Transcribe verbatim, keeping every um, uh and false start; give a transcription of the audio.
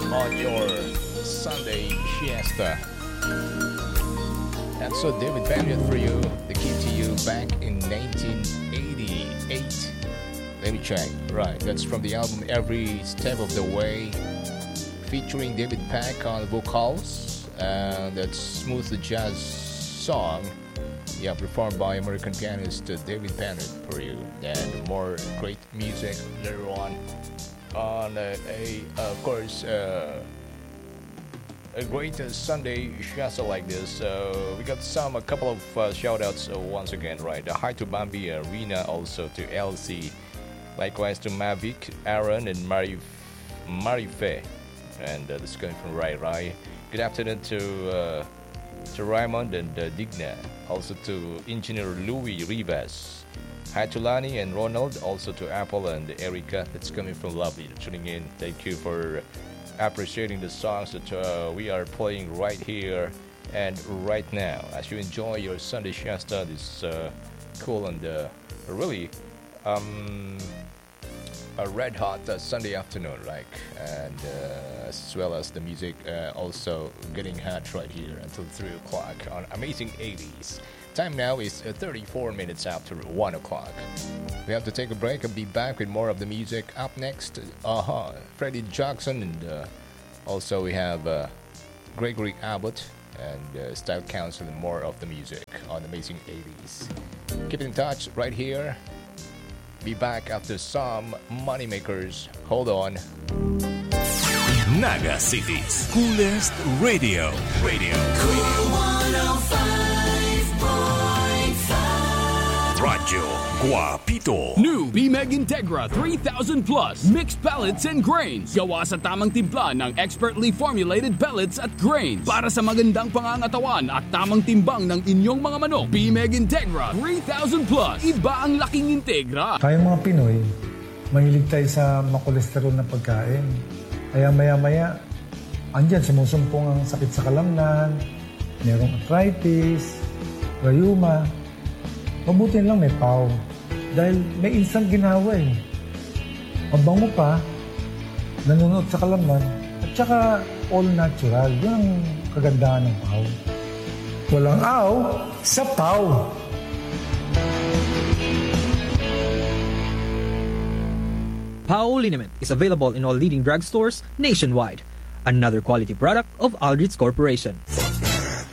on your Sunday siesta. And so David Banyan for you, The Key to You, back in nineteen eighty-eight. Let me check. Right, that's from the album Every Step of the Way, featuring David Pack on vocals. And that's smooth jazz song, yeah, performed by American pianist David Banyan for you. And more great music later on. On uh, a, of course, uh, a great uh, Sunday siesta like this. Uh, we got some, a couple of uh, shout outs uh, once again, right? Uh, hi to Bambi Arena, also to L C, likewise to Mavic, Aaron, and Mari, Marife. And uh, this is coming from Rai Rai. Good afternoon to uh, to Raymond and uh, Digna, also to Engineer Louis Rivas. Hi to Lani and Ronald, also to Apple and Erica. That's coming from Lovely. Tuning in. Thank you for appreciating the songs that uh, we are playing right here and right now. As you enjoy your Sunday siesta, this uh, cool and uh, really um, a red hot uh, Sunday afternoon, like, and uh, as well as the music uh, also getting hot right here until three o'clock on Amazing eighties. Time now is uh, thirty-four minutes after one o'clock. We have to take a break and be back with more of the music. Up next, uh-huh, Freddie Jackson, and uh, also we have uh, Gregory Abbott and uh, Style Council, and more of the music on Amazing eighties. Keep in touch right here. Be back after some Moneymakers. Hold on. Naga City's coolest radio. Radio. Cool one oh five point five. Radyo Guapito. New B-Meg Integra three thousand plus mixed pellets and grains. Gawa sa tamang timpla ng expertly formulated pellets at grains para sa magandang pangangatawan at tamang timbang ng inyong mga manok. B-Meg Integra three thousand plus. Iba ang laking Integra. Tayong mga Pinoy, mahilig tayo sa makolesterol na pagkain. Kaya maya-maya, andyan sumusumpong ang sakit sa kalamnan, merong arthritis, rayuma. Mabuti lang may P A W. Dahil may instant ginawa eh. Mabango pa, nanonood sa kalamnan, at saka all natural. Yun ang kagandahan ng P A W. Walang aw sa P A W. P A W Liniment is available in all leading drugstores nationwide. Another quality product of Aldrich Corporation.